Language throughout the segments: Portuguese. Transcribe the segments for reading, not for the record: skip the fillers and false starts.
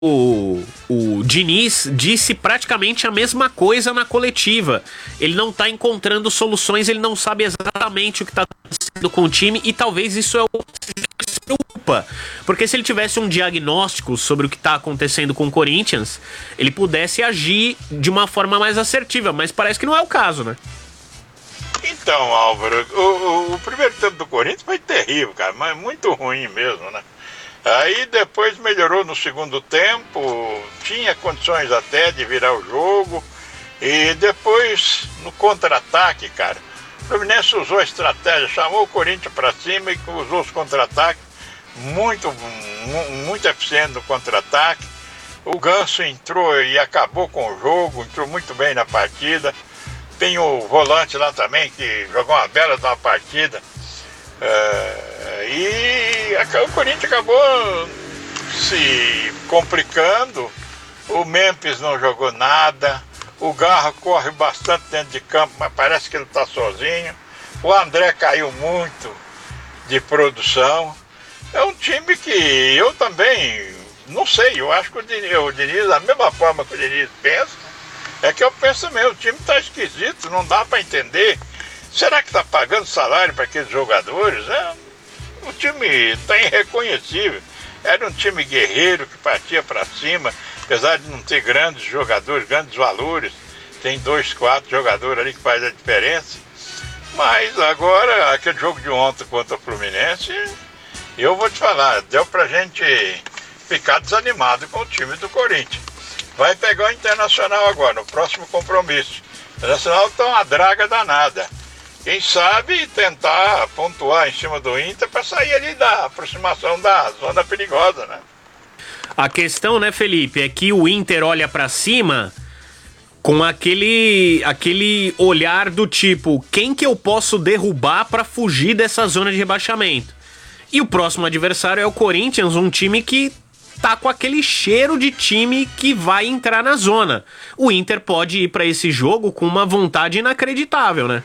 o Diniz disse praticamente a mesma coisa na coletiva. Ele não tá encontrando soluções, ele não sabe exatamente o que tá acontecendo com o time, e talvez isso é o que se preocupa. Porque se ele tivesse um diagnóstico sobre o que tá acontecendo com o Corinthians, ele pudesse agir de uma forma mais assertiva, mas parece que não é o caso, né? Então, Álvaro, o primeiro tempo do Corinthians foi terrível, cara, mas muito ruim mesmo, né? Aí depois melhorou no segundo tempo, tinha condições até de virar o jogo, e depois no contra-ataque, cara, o Fluminense usou a estratégia, chamou o Corinthians para cima e usou os contra-ataques, muito eficiente no contra-ataque. O Ganso entrou e acabou com o jogo, entrou muito bem na partida. Tem o volante lá também, que jogou uma bela de uma partida. E o Corinthians acabou se complicando. O Memphis não jogou nada. O Garra corre bastante dentro de campo, mas parece que ele está sozinho. O André caiu muito de produção. É um time que eu também não sei. Eu acho que o Diniz, da mesma forma que o Diniz pensa, é que eu penso mesmo, o time está esquisito, não dá para entender. Será que está pagando salário para aqueles jogadores? O time está irreconhecível. Era um time guerreiro que partia para cima, apesar de não ter grandes jogadores, grandes valores. Tem 2, 4 jogadores ali que fazem a diferença. Mas agora, aquele jogo de ontem contra o Fluminense, eu vou te falar, deu pra gente ficar desanimado com o time do Corinthians. Vai pegar o Internacional agora, no próximo compromisso. O Internacional está uma draga danada. Quem sabe tentar pontuar em cima do Inter para sair ali da aproximação da zona perigosa, né? A questão, né, Felipe, é que o Inter olha pra cima com aquele olhar do tipo, quem que eu posso derrubar pra fugir dessa zona de rebaixamento? E o próximo adversário é o Corinthians, um time que tá com aquele cheiro de time que vai entrar na zona. O Inter pode ir pra esse jogo com uma vontade inacreditável, né?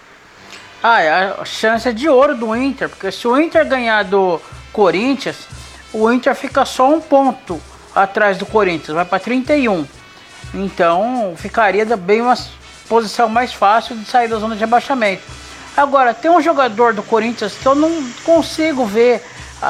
A chance é de ouro do Inter, porque se o Inter ganhar do Corinthians, o Inter fica só um ponto atrás do Corinthians, vai para 31. Então ficaria bem uma posição mais fácil de sair da zona de rebaixamento. Agora, tem um jogador do Corinthians que eu não consigo ver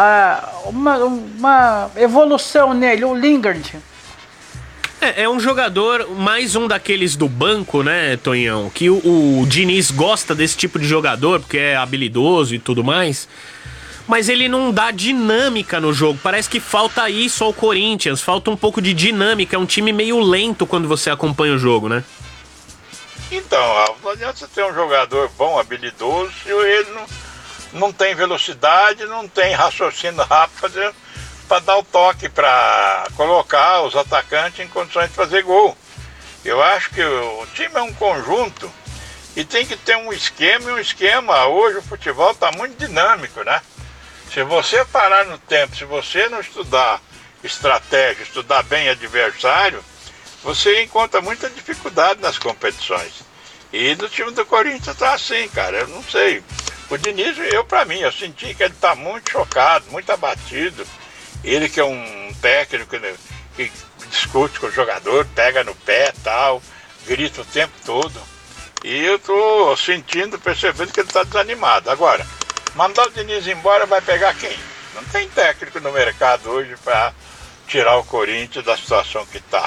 uma evolução nele, o Lingard. É um jogador, mais um daqueles do banco, né, Tonhão? Que o Diniz gosta desse tipo de jogador, porque é habilidoso e tudo mais. Mas ele não dá dinâmica no jogo. Parece que falta isso ao Corinthians. Falta um pouco de dinâmica. É um time meio lento quando você acompanha o jogo, né? Então, não adianta você ter um jogador bom, habilidoso, se ele não tem velocidade, não tem raciocínio rápido para dar o toque, para colocar os atacantes em condições de fazer gol. Eu acho que o time é um conjunto e tem que ter um esquema, e um esquema, hoje o futebol está muito dinâmico, né? Se você parar no tempo, se você não estudar estratégia, estudar bem adversário, você encontra muita dificuldade nas competições. E no time do Corinthians tá assim, cara, eu não sei. O Diniz, eu senti que ele tá muito chocado, muito abatido. Ele que é um técnico que discute com o jogador, pega no pé e tal, grita o tempo todo. E eu tô percebendo que ele tá desanimado. Agora, mandar o Diniz embora vai pegar quem? Não tem técnico no mercado hoje para tirar o Corinthians da situação que tá.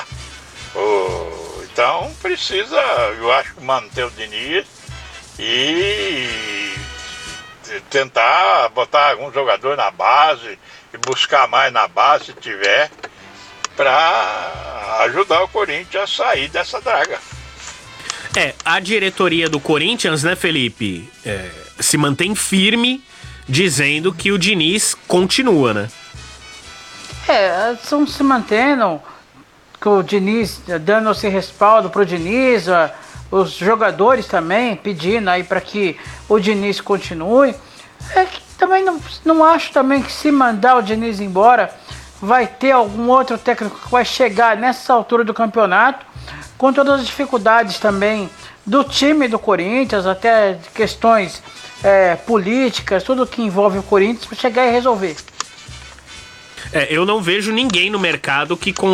Então precisa, eu acho, manter o Diniz e tentar botar algum jogador na base e buscar mais na base se tiver, para ajudar o Corinthians a sair dessa draga. A diretoria do Corinthians, né, Felipe, se mantém firme dizendo que o Diniz continua, né? Estão se mantendo com o Diniz, dando esse respaldo pro Diniz, os jogadores também pedindo aí para que o Diniz continue. Que também não acho também que, se mandar o Diniz embora, vai ter algum outro técnico que vai chegar nessa altura do campeonato, com todas as dificuldades também do time do Corinthians, até questões políticas, tudo que envolve o Corinthians, para chegar e resolver. Eu não vejo ninguém no mercado que